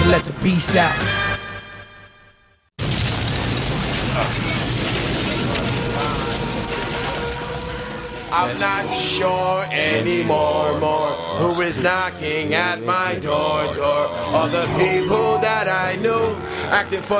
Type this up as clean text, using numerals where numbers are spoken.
let the beast out. I'm not sure anymore who is knocking at my door. All the people that I knew acting funny.